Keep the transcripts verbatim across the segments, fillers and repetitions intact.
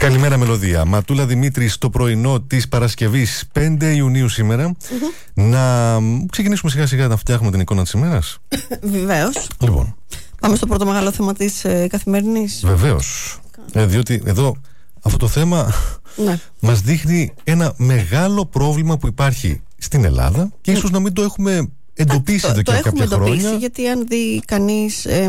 Καλημέρα, Μελωδία. Ματούλα Δημήτρη, στο πρωινό της Παρασκευής πέντε Ιουνίου σήμερα. Mm-hmm. Να ξεκινήσουμε σιγά σιγά να φτιάχνουμε την εικόνα της ημέρας. Βεβαίως. Λοιπόν. Πάμε στο πρώτο μεγάλο θέμα της ε, καθημερινής. Βεβαίως. Ε, διότι εδώ αυτό το θέμα ναι. μας δείχνει ένα μεγάλο πρόβλημα που υπάρχει στην Ελλάδα και ίσως mm. να μην το έχουμε εντοπίσει εδώ και κάποια χρόνια. Το έχουμε εντοπίσει, γιατί αν δει κανείς... Ε,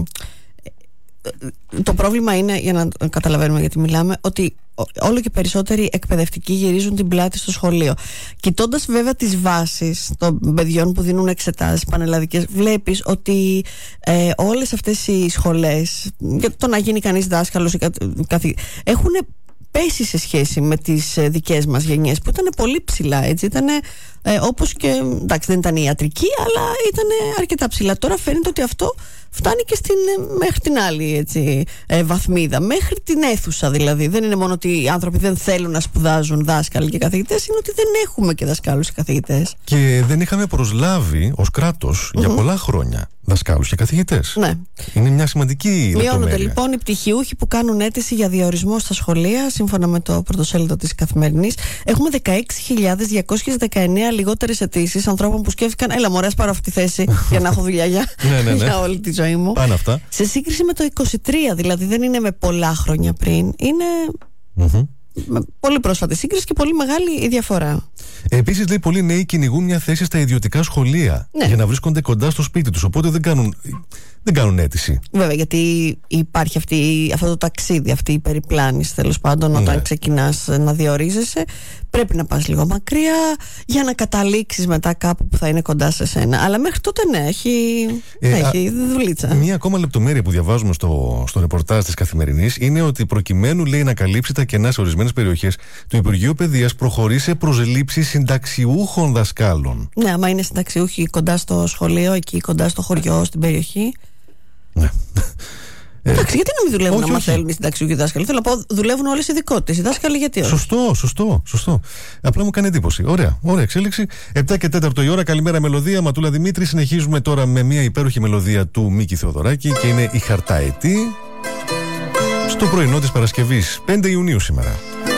το πρόβλημα είναι, για να καταλαβαίνουμε γιατί μιλάμε, ότι όλο και περισσότεροι εκπαιδευτικοί γυρίζουν την πλάτη στο σχολείο. Κοιτώντας βέβαια τις βάσεις των παιδιών που δίνουν εξετάσεις πανελλαδικές, βλέπεις ότι ε, όλες αυτές οι σχολές, για το να γίνει κανείς δάσκαλος ή καθ... έχουν πέσει σε σχέση με τις ε, δικές μας γενιές που ήταν πολύ ψηλά, έτσι, ήταν ε, όπως και, εντάξει, δεν ήταν ιατρική, αλλά ήταν αρκετά ψηλά. Τώρα φαίνεται ότι αυτό φτάνει και στην, μέχρι την άλλη, έτσι, ε, βαθμίδα, μέχρι την αίθουσα δηλαδή. Δεν είναι μόνο ότι οι άνθρωποι δεν θέλουν να σπουδάζουν δάσκαλοι και καθηγητές, είναι ότι δεν έχουμε και δασκάλους και καθηγητές. Και δεν είχαμε προσλάβει ως κράτος mm-hmm. για πολλά χρόνια δασκάλους και καθηγητές. Ναι. Είναι μια σημαντική λεπτομέρεια. Μειώνονται λοιπόν οι πτυχιούχοι που κάνουν αίτηση για διορισμό στα σχολεία, σύμφωνα με το πρωτοσέλιδο της Καθημερινής. Έχουμε δεκαέξι χιλιάδες διακόσιες δεκαεννέα λιγότερες αιτήσεις ανθρώπων που σκέφτηκαν, έλα μωρέ, πάρω αυτή τη θέση για να έχω δουλειά για, ναι, ναι, ναι. για όλη τη ζωή μου. Πάνε αυτά. Σε σύγκριση με το είκοσι τρία, δηλαδή δεν είναι με πολλά χρόνια πριν, είναι mm-hmm. με πολύ πρόσφατη σύγκριση και πολύ μεγάλη η διαφορά. Επίσης, λέει, πολλοί νέοι κυνηγούν μια θέση στα ιδιωτικά σχολεία ναι. για να βρίσκονται κοντά στο σπίτι τους, οπότε δεν κάνουν, δεν κάνουν αίτηση. Βέβαια, γιατί υπάρχει αυτή, αυτό το ταξίδι, αυτή η περιπλάνηση, τέλος πάντων, όταν ναι. ξεκινάς να διορίζεσαι, πρέπει να πας λίγο μακριά για να καταλήξεις μετά κάπου που θα είναι κοντά σε σένα. Αλλά μέχρι τότε ναι, έχει, ε, έχει α, δουλίτσα. Μία ακόμα λεπτομέρεια που διαβάζουμε στο, στο ρεπορτάζ της Καθημερινής είναι ότι προκειμένου, λέει, να καλύψει τα κενά σε ορισμένες περιοχές, το Υπουργείο Παιδείας προχωρεί σε προσλήψεις συνταξιούχων δασκάλων. Ναι, άμα είναι συνταξιούχοι κοντά στο σχολείο, εκεί κοντά στο χωριό, στην περιοχή. Ναι. Εντάξει, γιατί να μην δουλεύουν άμα θέλουν οι συνταξιούχοι δάσκαλοι? Θέλω να πω, δουλεύουν όλες οι ειδικότητες. Οι δάσκαλοι γιατί όχι? Σωστό, σωστό, σωστό. Απλά μου κάνει εντύπωση. Ωραία, ωραία εξέλιξη. επτά και τέταρτο η ώρα. Καλημέρα, Μελωδία. Ματούλα Δημήτρη. Συνεχίζουμε τώρα με μια υπέροχη μελωδία του Μίκη Θεοδωράκη και είναι η Χαρτάετη στο πρωινό της Παρασκευής πέντε Ιουνίου σήμερα.